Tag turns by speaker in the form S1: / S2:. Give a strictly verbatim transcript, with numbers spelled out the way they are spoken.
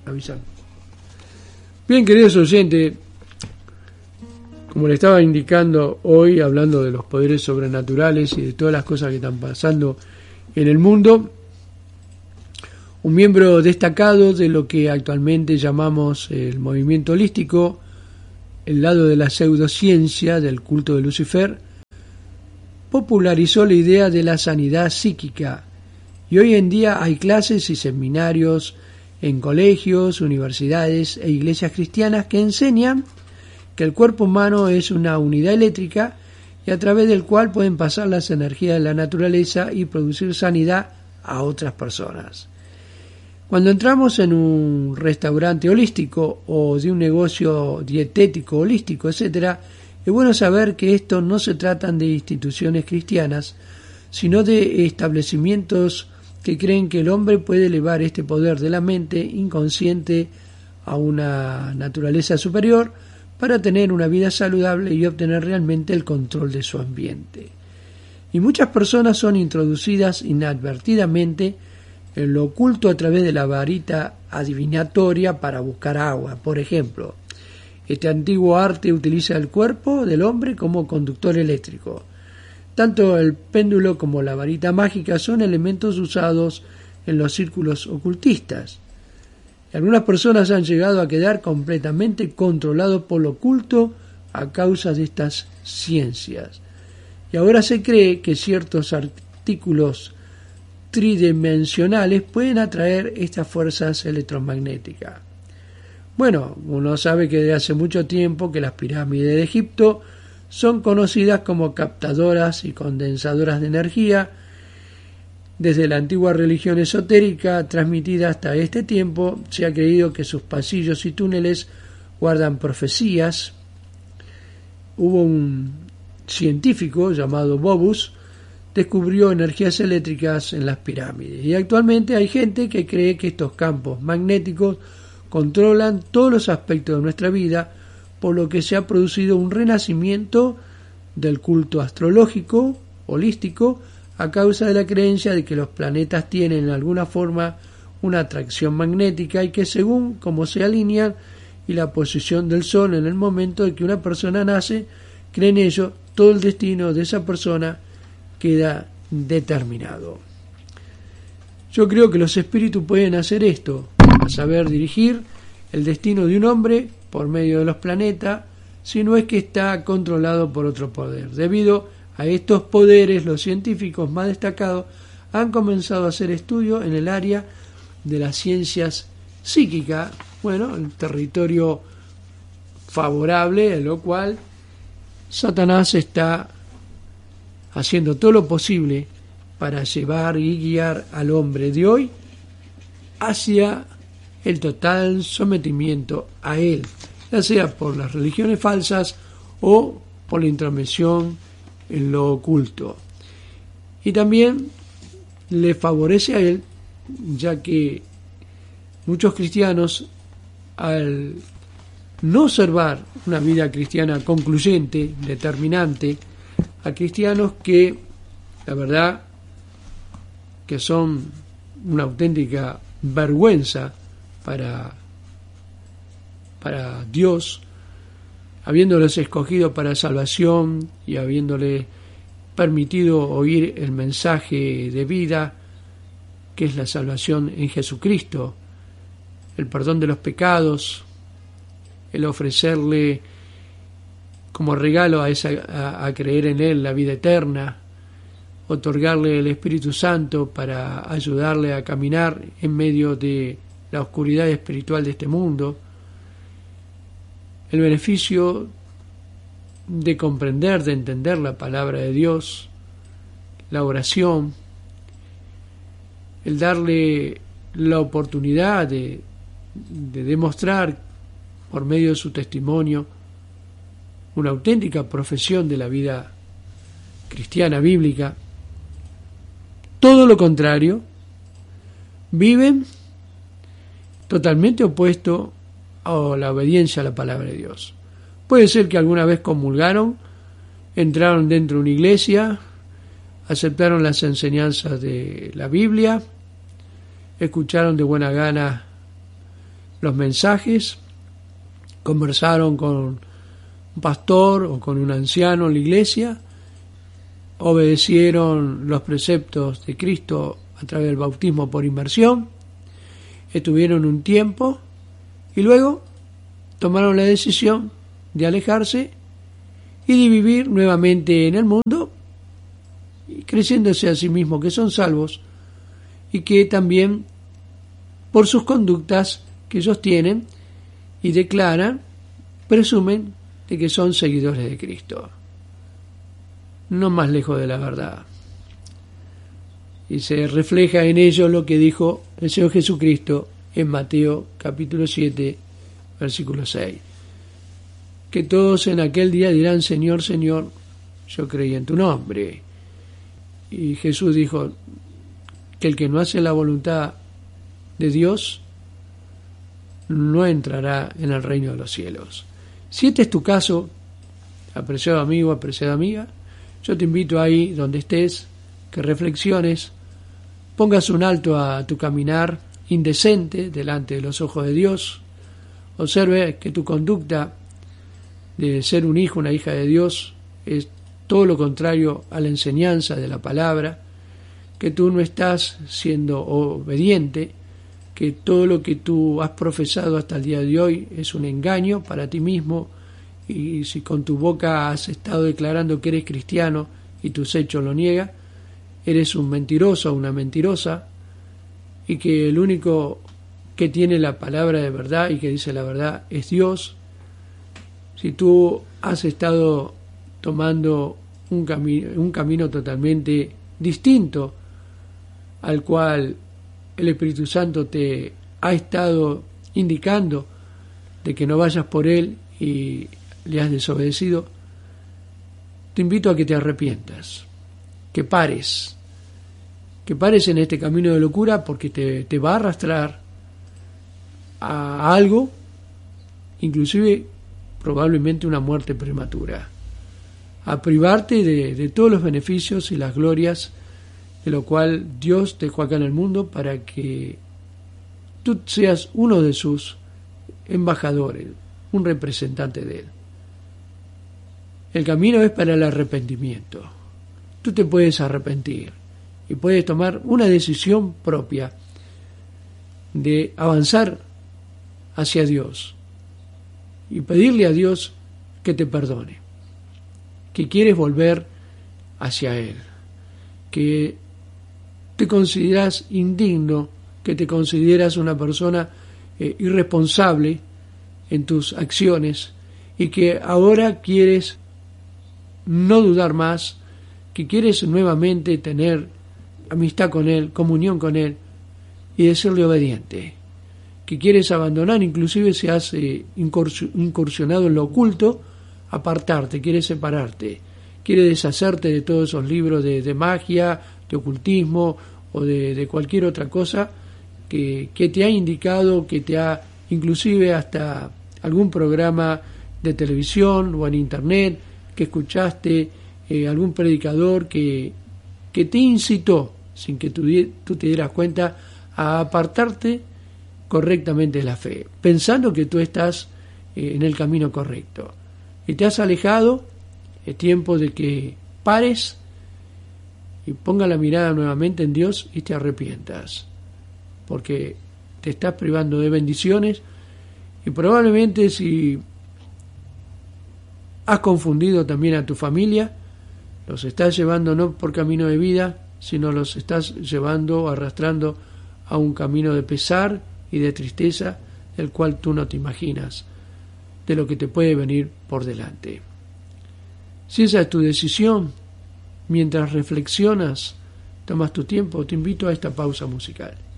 S1: avisando. Bien, queridos oyentes, como le estaba indicando hoy, hablando de los poderes sobrenaturales y de todas las cosas que están pasando en el mundo, un miembro destacado de lo que actualmente llamamos el movimiento holístico, el lado de la pseudociencia del culto de Lucifer, popularizó la idea de la sanidad psíquica, y hoy en día hay clases y seminarios en colegios, universidades e iglesias cristianas que enseñan que el cuerpo humano es una unidad eléctrica y a través del cual pueden pasar las energías de la naturaleza y producir sanidad a otras personas. Cuando entramos en un restaurante holístico o de un negocio dietético holístico, etcétera, es bueno saber que esto no se tratan de instituciones cristianas, sino de establecimientos que creen que el hombre puede elevar este poder de la mente inconsciente a una naturaleza superior para tener una vida saludable y obtener realmente el control de su ambiente. Y muchas personas son introducidas inadvertidamente en lo oculto a través de la varita adivinatoria para buscar agua. Por ejemplo, este antiguo arte utiliza el cuerpo del hombre como conductor eléctrico. Tanto el péndulo como la varita mágica son elementos usados en los círculos ocultistas. Y algunas personas han llegado a quedar completamente controlados por lo oculto a causa de estas ciencias. Y ahora se cree que ciertos artículos tridimensionales pueden atraer estas fuerzas electromagnéticas. Bueno, uno sabe que desde hace mucho tiempo que las pirámides de Egipto son conocidas como captadoras y condensadoras de energía. Desde la antigua religión esotérica transmitida hasta este tiempo, se ha creído que sus pasillos y túneles guardan profecías. Hubo un científico llamado Bobus, descubrió energías eléctricas en las pirámides. Y actualmente hay gente que cree que estos campos magnéticos controlan todos los aspectos de nuestra vida, por lo que se ha producido un renacimiento del culto astrológico, holístico, a causa de la creencia de que los planetas tienen en alguna forma una atracción magnética y que según cómo se alinean y la posición del Sol en el momento de que una persona nace, creen ello, todo el destino de esa persona queda determinado. Yo creo que los espíritus pueden hacer esto, a saber dirigir el destino de un hombre por medio de los planetas, si no es que está controlado por otro poder. Debido a estos poderes, los científicos más destacados han comenzado a hacer estudios en el área de las ciencias psíquicas, bueno, el territorio favorable, en lo cual Satanás está haciendo todo lo posible para llevar y guiar al hombre de hoy hacia el total sometimiento a él, ya sea por las religiones falsas o por la intromisión en lo oculto. Y también le favorece a él, ya que muchos cristianos, al no observar una vida cristiana concluyente, determinante, a cristianos que, la verdad, que son una auténtica vergüenza para, para Dios, habiéndoles escogido para salvación y habiéndole permitido oír el mensaje de vida, que es la salvación en Jesucristo, el perdón de los pecados, el ofrecerle como regalo a, esa, a, a creer en Él la vida eterna, otorgarle el Espíritu Santo para ayudarle a caminar en medio de la oscuridad espiritual de este mundo, el beneficio de comprender, de entender la palabra de Dios, la oración, el darle la oportunidad de, de demostrar por medio de su testimonio una auténtica profesión de la vida cristiana bíblica. Todo lo contrario, viven totalmente opuesto a la obediencia a la palabra de Dios. Puede ser que alguna vez comulgaron, entraron dentro de una iglesia, aceptaron las enseñanzas de la Biblia, escucharon de buena gana los mensajes, conversaron con un pastor o con un anciano en la iglesia, obedecieron los preceptos de Cristo a través del bautismo por inmersión, estuvieron un tiempo y luego tomaron la decisión de alejarse y de vivir nuevamente en el mundo, creyéndose a sí mismos que son salvos y que también por sus conductas que ellos tienen y declaran, presumen de que son seguidores de Cristo. No más lejos de la verdad. Y se refleja en ello lo que dijo el Señor Jesucristo en Mateo capítulo siete, versículo seis. Que todos en aquel día dirán: Señor, Señor, yo creí en tu nombre. Y Jesús dijo que el que no hace la voluntad de Dios no entrará en el reino de los cielos. Si este es tu caso, apreciado amigo, apreciada amiga, yo te invito ahí donde estés, que reflexiones, pongas un alto a tu caminar indecente delante de los ojos de Dios, observe que tu conducta de ser un hijo, una hija de Dios, es todo lo contrario a la enseñanza de la palabra, que tú no estás siendo obediente, que todo lo que tú has profesado hasta el día de hoy es un engaño para ti mismo, y si con tu boca has estado declarando que eres cristiano y tus hechos lo niegan, eres un mentiroso o una mentirosa, y que el único que tiene la palabra de verdad y que dice la verdad es Dios. Si tú has estado tomando un, cami- un camino totalmente distinto al cual el Espíritu Santo te ha estado indicando de que no vayas por él y le has desobedecido, te invito a que te arrepientas, que pares, que pares en este camino de locura, porque te, te va a arrastrar a algo, inclusive probablemente una muerte prematura, a privarte de, de todos los beneficios y las glorias de lo cual Dios te dejó acá en el mundo para que tú seas uno de sus embajadores, un representante de él. El camino es para el arrepentimiento. Tú te puedes arrepentir y puedes tomar una decisión propia de avanzar hacia Dios y pedirle a Dios que te perdone, que quieres volver hacia Él, que te consideras indigno, que te consideras una persona eh, irresponsable en tus acciones y que ahora quieres no dudar más, que quieres nuevamente tener amistad con Él, comunión con Él y de serle obediente, que quieres abandonar, inclusive si has eh, incursionado en lo oculto, apartarte, quieres separarte, quieres deshacerte de todos esos libros de, de magia, de ocultismo o de, de cualquier otra cosa que, que te ha indicado, que te ha inclusive hasta algún programa de televisión o en internet que escuchaste, eh, algún predicador que, que te incitó, sin que tú, tú te dieras cuenta, a apartarte correctamente de la fe, pensando que tú estás eh, en el camino correcto. Y te has alejado. Es tiempo de que pares y ponga la mirada nuevamente en Dios y te arrepientas, porque te estás privando de bendiciones y probablemente si has confundido también a tu familia, los estás llevando no por camino de vida, sino los estás llevando, arrastrando a un camino de pesar y de tristeza, del cual tú no te imaginas, de lo que te puede venir por delante. Si esa es tu decisión, mientras reflexionas, tomas tu tiempo, te invito a esta pausa musical.